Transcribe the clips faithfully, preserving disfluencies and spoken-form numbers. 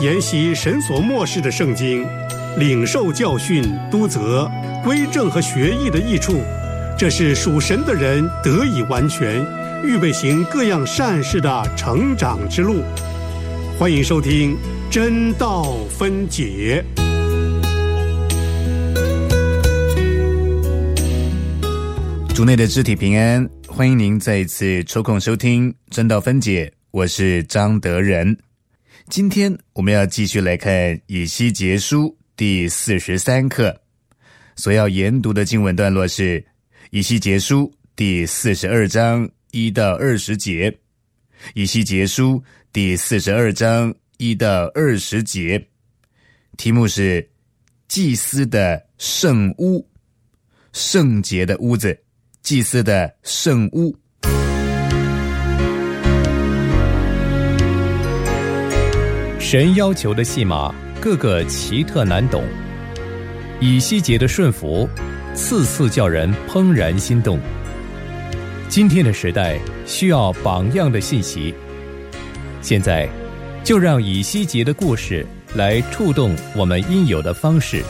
研习神所默示的圣经，领受教训、督责、归正和学艺的益处，这是属神的人得以完全，预备行各样善事的成长之路。欢迎收听真道分解。 主内的肢体平安，欢迎您再一次抽空收听真道分解，我是张德仁。今天我们要继续来看以西结书第四十三课，所要研读的经文段落是以西结书第四十二章一到二十节。以西结书第四十二章一到二十节，题目是祭司的圣屋，圣洁的屋子，祭司的圣屋。 神要求的戏码个个奇特难懂，以西结的顺服次次叫人怦然心动。今天的时代需要榜样的信息，现在就让以西结的故事来触动我们应有的方式。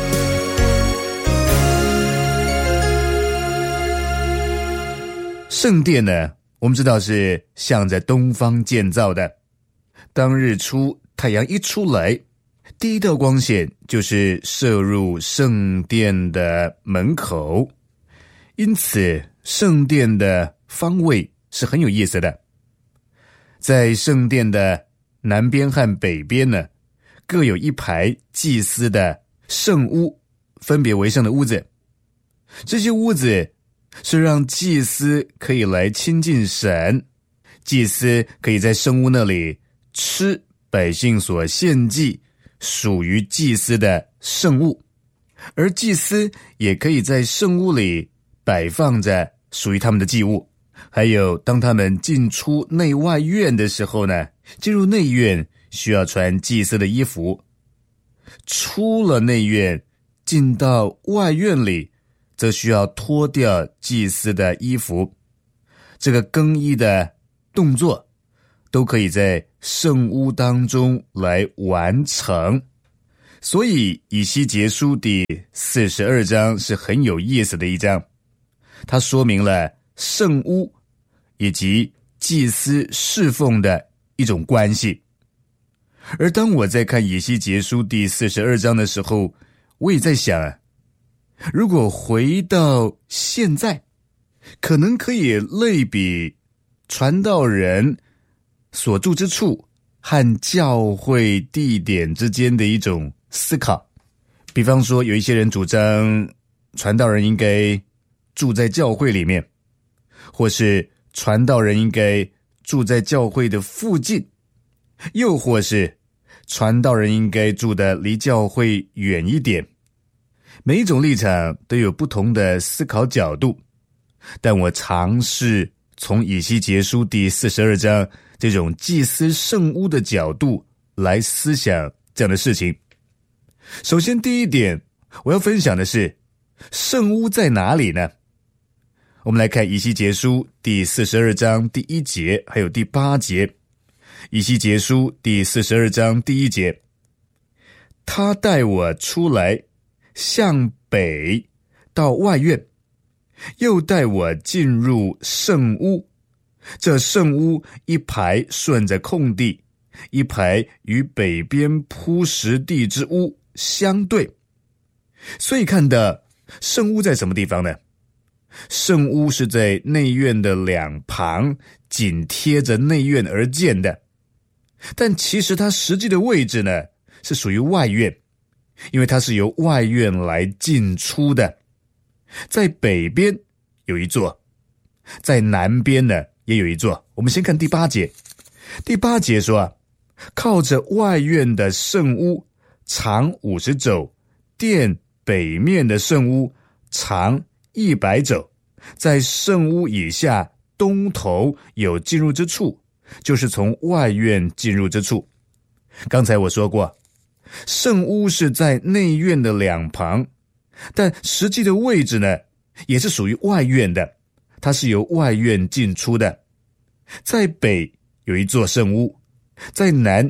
圣殿呢，我们知道是向着东方建造的。当日出，太阳一出来，第一道光线就是射入圣殿的门口，因此圣殿的方位是很有意思的。在圣殿的南边和北边呢，各有一排祭司的圣屋，分别为圣的屋子。这些屋子是让祭司可以来亲近神，祭司可以在圣屋那里吃百姓所献祭属于祭司的圣物，而祭司也可以在圣屋里摆放着属于他们的祭物。还有当他们进出内外院的时候呢，进入内院需要穿祭司的衣服，出了内院进到外院里则需要脱掉祭司的衣服。这个更衣的动作都可以在圣屋当中来完成。所以以西结书第四十二章是很有意思的一章，它说明了圣屋以及祭司侍奉的一种关系。而当我在看以西结书第四十二章的时候，我也在想啊，如果回到现在，可能可以类比传道人所住之处和教会地点之间的一种思考。比方说，有一些人主张传道人应该住在教会里面，或是传道人应该住在教会的附近，又或是传道人应该住得离教会远一点。每一种立场都有不同的思考角度，但我尝试从以西结书第四十二章这种祭司圣屋的角度来思想这样的事情。首先第一点我要分享的是，圣屋在哪里呢？我们来看以西结书第四十二章第一节还有第八节。以西结书第四十二章第一节，他带我出来向北到外院，又带我进入圣屋。这圣屋一排顺着空地，一排与北边铺石地之屋相对。所以看到圣屋在什么地方呢？圣屋是在内院的两旁，紧贴着内院而建的。但其实它实际的位置呢，是属于外院，因为它是由外院来进出的。在北边有一座，在南边呢也有一座。我们先看第八节。第八节说啊，靠着外院的圣屋长五十肘，殿北面的圣屋长一百肘，在圣屋以下东头有进入之处，就是从外院进入之处。刚才我说过，圣屋是在内院的两旁，但实际的位置呢，也是属于外院的，它是由外院进出的。在北有一座圣屋，在南